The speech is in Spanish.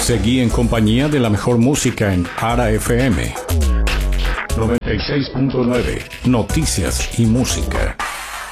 Seguí en compañía de la mejor música en Ara FM 96.9, noticias y música.